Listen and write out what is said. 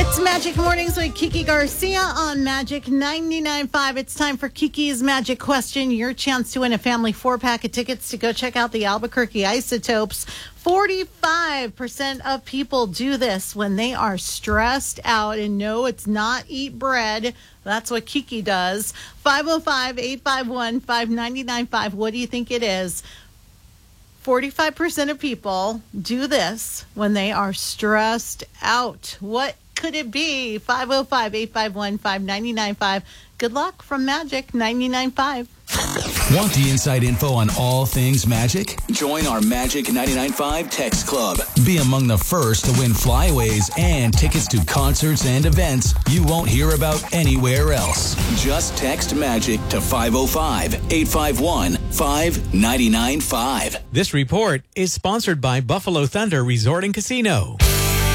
It's Magic Mornings with Kiki Garcia on Magic 99.5. It's time for Kiki's Magic Question. Your chance to win a family 4-pack of tickets to go check out the Albuquerque Isotopes. 45% of people do this when they are stressed out. And no, it's not eat bread. That's what Kiki does. 505-851-5995. What do you think it is? 45% of people do this when they are stressed out. What could it be? 505-851-5995. Good luck from Magic 99.5. Want the inside info on all things Magic? Join our Magic 99.5 text club. Be among the first to win flyaways and tickets to concerts and events you won't hear about anywhere else. Just text Magic to 505-851-5995. This report is sponsored by Buffalo Thunder Resort and Casino.